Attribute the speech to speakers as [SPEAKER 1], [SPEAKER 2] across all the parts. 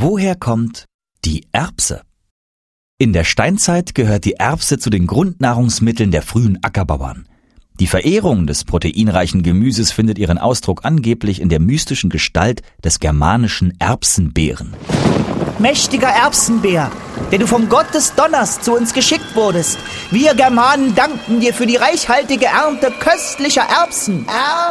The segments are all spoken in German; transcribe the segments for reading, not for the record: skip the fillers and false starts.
[SPEAKER 1] Woher kommt die Erbse? In der Steinzeit gehört die Erbse zu den Grundnahrungsmitteln der frühen Ackerbauern. Die Verehrung des proteinreichen Gemüses findet ihren Ausdruck angeblich in der mystischen Gestalt des germanischen Erbsenbären.
[SPEAKER 2] Mächtiger Erbsenbär, der du vom Gott des Donners zu uns geschickt wurdest. Wir Germanen danken dir für die reichhaltige Ernte köstlicher Erbsen.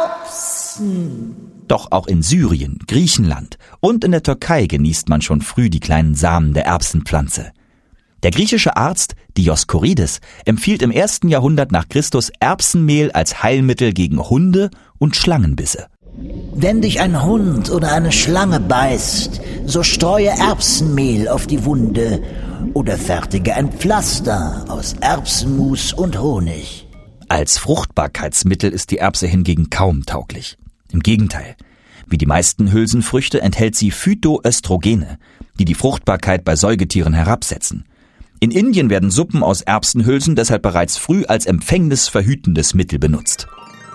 [SPEAKER 1] Doch auch in Syrien, Griechenland und in der Türkei genießt man schon früh die kleinen Samen der Erbsenpflanze. Der griechische Arzt Dioskurides empfiehlt im 1. Jahrhundert nach Christus Erbsenmehl als Heilmittel gegen Hunde und Schlangenbisse.
[SPEAKER 3] Wenn dich ein Hund oder eine Schlange beißt, so streue Erbsenmehl auf die Wunde oder fertige ein Pflaster aus Erbsenmus und Honig.
[SPEAKER 1] Als Fruchtbarkeitsmittel ist die Erbse hingegen kaum tauglich. Im Gegenteil, wie die meisten Hülsenfrüchte enthält sie Phytoöstrogene, die die Fruchtbarkeit bei Säugetieren herabsetzen. In Indien werden Suppen aus Erbsenhülsen deshalb bereits früh als empfängnisverhütendes Mittel benutzt.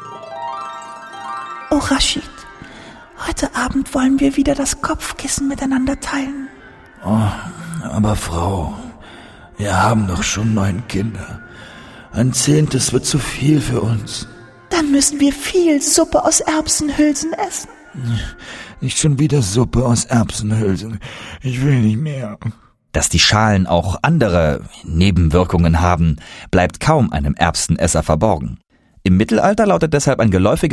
[SPEAKER 2] Oh Rashid, heute Abend wollen wir wieder das Kopfkissen miteinander teilen.
[SPEAKER 4] Oh, aber Frau, wir haben doch schon 9 Kinder. Ein 10. wird zu viel für uns.
[SPEAKER 2] Dann müssen wir viel Suppe aus Erbsenhülsen essen.
[SPEAKER 4] Nicht schon wieder Suppe aus Erbsenhülsen. Ich will nicht mehr.
[SPEAKER 1] Dass die Schalen auch andere Nebenwirkungen haben, bleibt kaum einem Erbsenesser verborgen. Im Mittelalter lautet deshalb ein geläufiger